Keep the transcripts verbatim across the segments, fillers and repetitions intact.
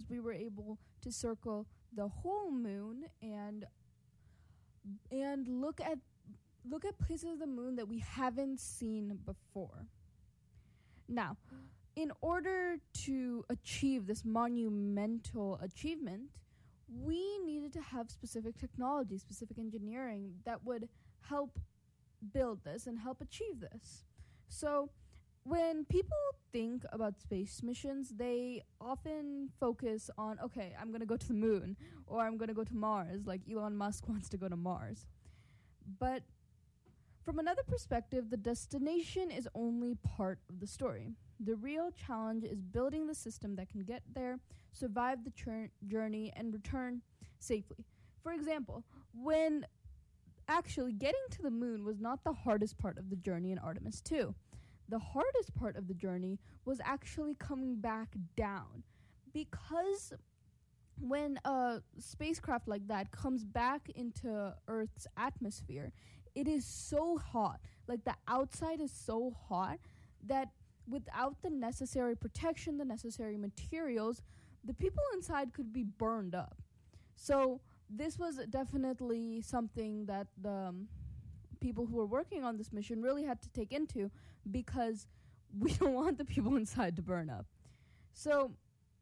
we were able to circle the whole moon and and look at look at places of the moon that we haven't seen before. Now, in order to achieve this monumental achievement, we needed to have specific technology, specific engineering that would help build this and help achieve this. So when people think about space missions, they often focus on, okay, I'm going to go to the moon, or I'm going to go to Mars, like Elon Musk wants to go to Mars. But from another perspective, the destination is only part of the story. The real challenge is building the system that can get there, survive the chur- journey, and return safely. For example, when actually getting to the moon was not the hardest part of the journey in Artemis two. The hardest part of the journey was actually coming back down, because when a spacecraft like that comes back into Earth's atmosphere, it is so hot. Like, the outside is so hot that without the necessary protection, the necessary materials, the people inside could be burned up. So this was definitely something that the um, people who were working on this mission really had to take into, because we don't want the people inside to burn up. So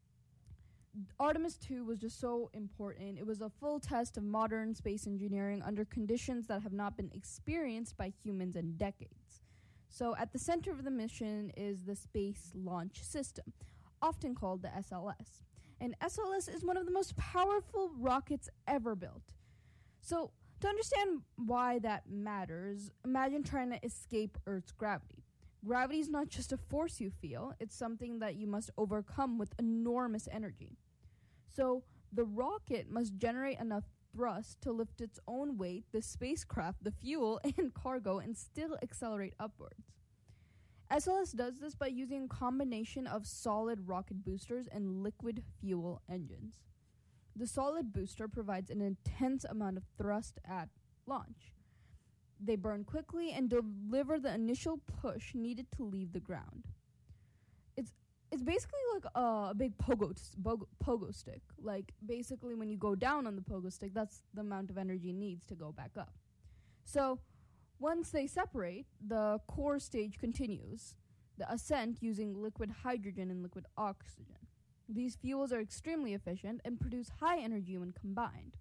Artemis two was just so important. It was a full test of modern space engineering under conditions that have not been experienced by humans in decades. So at the center of the mission is the Space Launch System, often called the S L S. And S L S is one of the most powerful rockets ever built. So to understand why that matters, imagine trying to escape Earth's gravity. Gravity is not just a force you feel, it's something that you must overcome with enormous energy. So the rocket must generate enough thrust to lift its own weight, the spacecraft, the fuel, and cargo, and still accelerate upwards. S L S does this by using a combination of solid rocket boosters and liquid fuel engines. The solid booster provides an intense amount of thrust at launch. They burn quickly and deliver the initial push needed to leave the ground. It's it's basically like a, a big pogo, pogo pogo stick. Like, basically when you go down on the pogo stick, that's the amount of energy it needs to go back up. So once they separate, the core stage continues, the ascent using liquid hydrogen and liquid oxygen. These fuels are extremely efficient and produce high energy when combined.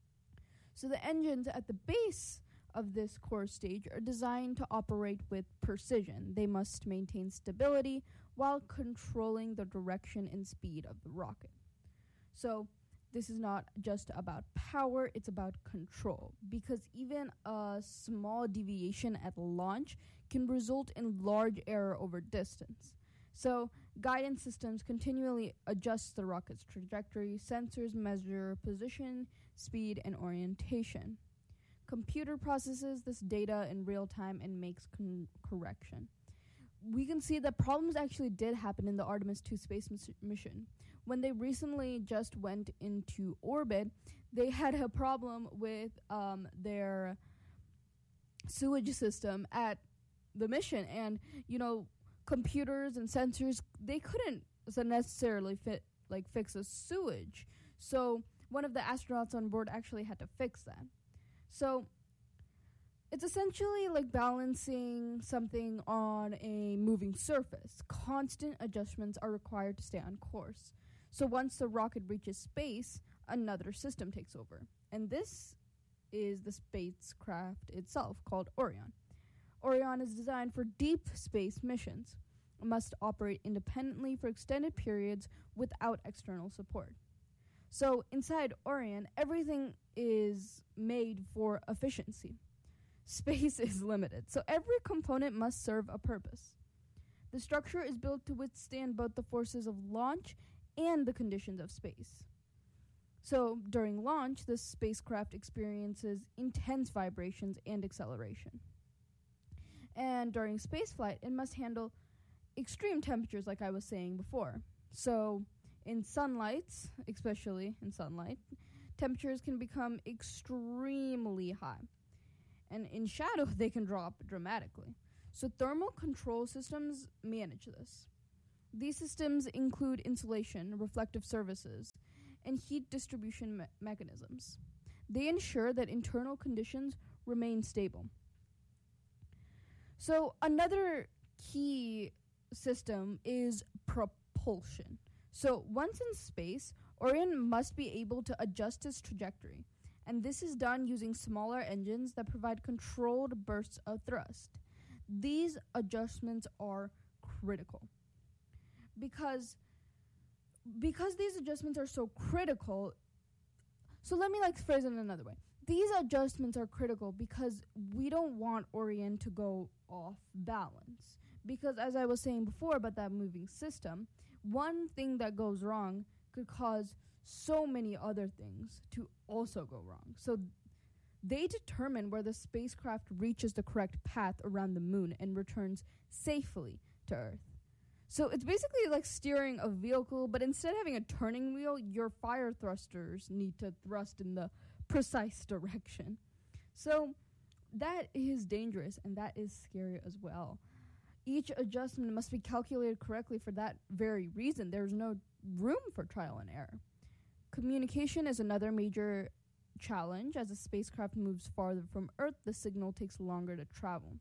So the engines at the base of this core stage are designed to operate with precision. They must maintain stability while controlling the direction and speed of the rocket. So this is not just about power, it's about control, because even a small deviation at launch can result in large error over distance. So guidance systems continually adjust the rocket's trajectory. Sensors measure position, speed, and orientation. Computer processes this data in real time and makes con- correction. We can see that problems actually did happen in the Artemis two space mis- mission. When they recently just went into orbit, they had a problem with um, their sewage system at the mission. And, you know, computers and sensors, they couldn't necessarily fit, like, fix a sewage. So one of the astronauts on board actually had to fix that. So it's essentially like balancing something on a moving surface. Constant adjustments are required to stay on course. So once the rocket reaches space, another system takes over. And this is the spacecraft itself, called Orion. Orion is designed for deep space missions. It must operate independently for extended periods without external support. So inside Orion, everything is made for efficiency. Space is limited, so every component must serve a purpose. The structure is built to withstand both the forces of launch and the conditions of space. So during launch, the spacecraft experiences intense vibrations and acceleration. And during spaceflight, it must handle extreme temperatures, like I was saying before. So in sunlight, especially in sunlight, temperatures can become extremely high. And in shadow, they can drop dramatically. So thermal control systems manage this. These systems include insulation, reflective surfaces, and heat distribution me- mechanisms. They ensure that internal conditions remain stable. So another key system is propulsion. So once in space, Orion must be able to adjust its trajectory, and this is done using smaller engines that provide controlled bursts of thrust. These adjustments are critical because because these adjustments are so critical. So let me like phrase it another way. These adjustments are critical because we don't want Orion to go off balance. Because as I was saying before about that moving system, one thing that goes wrong could cause so many other things to also go wrong. So they determine where the spacecraft reaches the correct path around the moon and returns safely to Earth. So it's basically like steering a vehicle, but instead of having a turning wheel, your fire thrusters need to thrust in the precise direction. So that is dangerous, and that is scary as well. Each adjustment must be calculated correctly for that very reason. There's no room for trial and error. Communication is another major challenge. As the spacecraft moves farther from Earth, the signal takes longer to travel.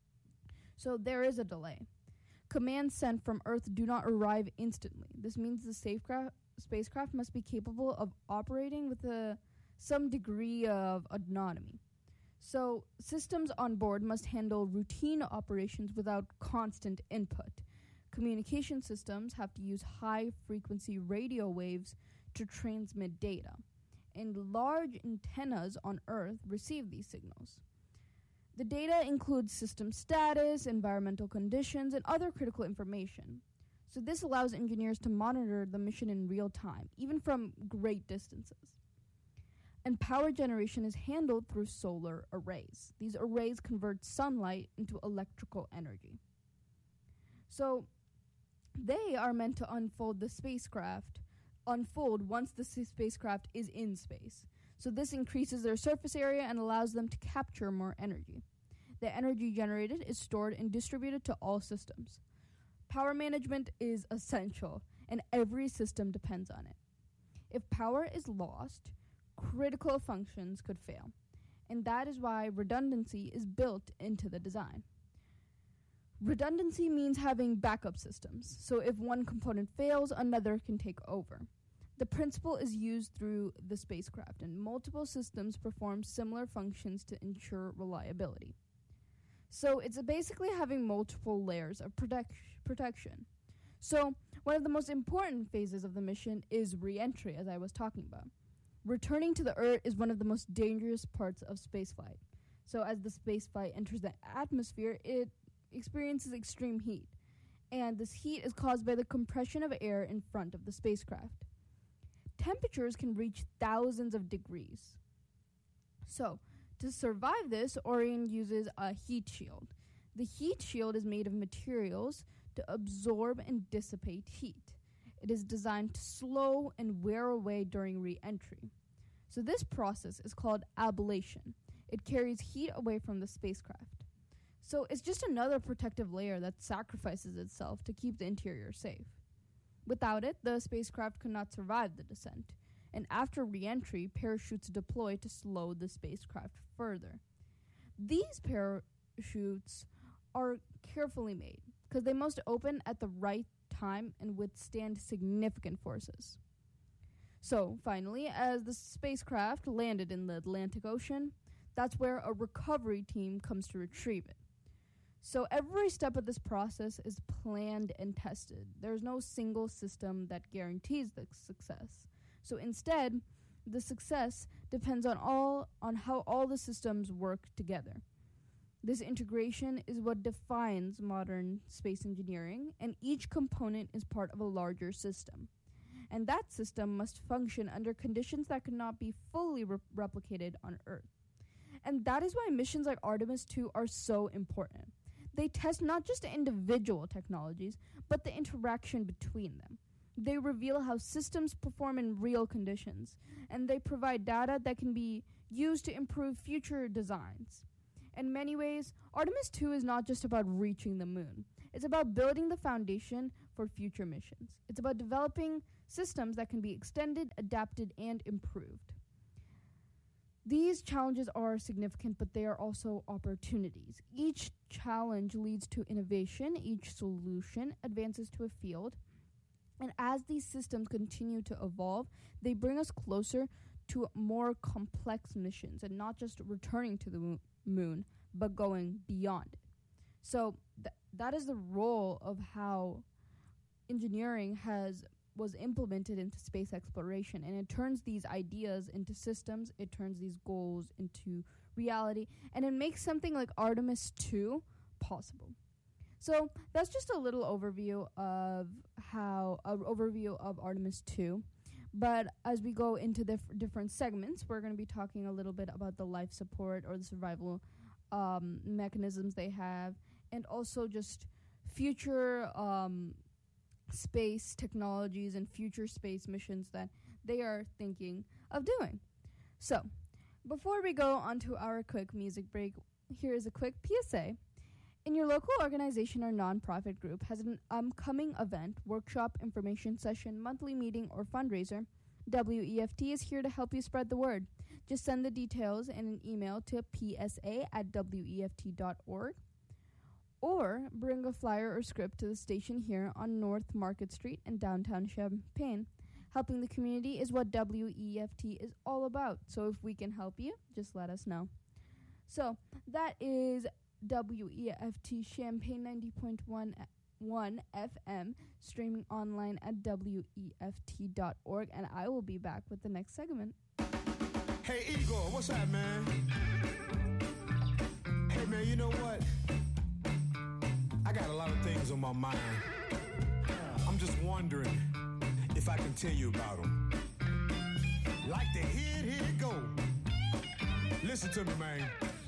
So there is a delay. Commands sent from Earth do not arrive instantly. This means the safecraft, spacecraft must be capable of operating with a, some degree of autonomy. So systems on board must handle routine operations without constant input. Communication systems have to use high-frequency radio waves to transmit data, and large antennas on Earth receive these signals. The data includes system status, environmental conditions, and other critical information. So this allows engineers to monitor the mission in real time, even from great distances. And power generation is handled through solar arrays. These arrays convert sunlight into electrical energy. So they are meant to unfold the spacecraft, unfold once the s- spacecraft is in space. So this increases their surface area and allows them to capture more energy. The energy generated is stored and distributed to all systems. Power management is essential, and every system depends on it. If power is lost, critical functions could fail, and that is why redundancy is built into the design. Redundancy means having backup systems, so if one component fails, another can take over. The principle is used through the spacecraft, and multiple systems perform similar functions to ensure reliability. So it's basically having multiple layers of protect- protection. So one of the most important phases of the mission is re-entry, as I was talking about. Returning to the Earth is one of the most dangerous parts of spaceflight. So as the spaceflight enters the atmosphere, it experiences extreme heat. And this heat is caused by the compression of air in front of the spacecraft. Temperatures can reach thousands of degrees. So, to survive this, Orion uses a heat shield. The heat shield is made of materials to absorb and dissipate heat. It is designed to slow and wear away during re-entry. So this process is called ablation. It carries heat away from the spacecraft. So it's just another protective layer that sacrifices itself to keep the interior safe. Without it, the spacecraft could not survive the descent. And after re-entry, parachutes deploy to slow the spacecraft further. These parachutes are carefully made because they must open at the right time and withstand significant forces. So, finally, as the spacecraft landed in the Atlantic Ocean, that's where a recovery team comes to retrieve it. So every step of this process is planned and tested. There's no single system that guarantees the success. So instead, the success depends on all on how all the systems work together. This integration is what defines modern space engineering, and each component is part of a larger system. And that system must function under conditions that could not be fully re- replicated on Earth. And that is why missions like Artemis two are so important. They test not just individual technologies, but the interaction between them. They reveal how systems perform in real conditions, and they provide data that can be used to improve future designs. In many ways, Artemis two is not just about reaching the moon. It's about building the foundation for for future missions. It's about developing systems that can be extended, adapted, and improved. These challenges are significant, but they are also opportunities. Each challenge leads to innovation, each solution advances to a field, and as these systems continue to evolve, they bring us closer to more complex missions, and not just returning to the mo- moon, but going beyond it. So th- that is the role of how engineering has was implemented into space exploration, and it turns these ideas into systems, it turns these goals into reality, and it makes something like Artemis two possible. So that's just a little overview of how an overview of Artemis two. But as we go into the dif- different segments, we're going to be talking a little bit about the life support or the survival um, mechanisms they have, and also just future um, space technologies and future space missions that they are thinking of doing. So, before we go on to our quick music break, here is a quick P S A. In your local organization or nonprofit group has an upcoming event, workshop, information session, monthly meeting, or fundraiser, W E F T is here to help you spread the word. Just send the details in an email to p s a at w e f t dot org, or bring a flyer or script to the station here on North Market Street in downtown Champaign. Helping the community is what W E F T is all about, so if we can help you, just let us know. So, that is W E F T Champaign ninety point one F M, streaming online at w e f t dot org, and I will be back with the next segment. Hey, Igor, what's up, man? Hey, man, you know what? I got a lot of things on my mind. I'm just wondering if I can tell you about them. Like the hit, hit it go. Listen to me, man.